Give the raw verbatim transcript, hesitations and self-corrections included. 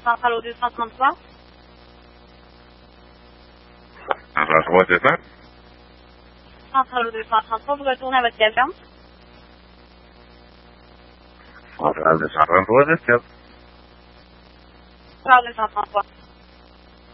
centrale au deux cent trente-trois. Centrale trois, c'est ça? Centrale au deux cent trente-trois, vous retournez à votre caserne. Centrale deux cent trente-trois, c'est ça. Centrale deux cent trente-trois.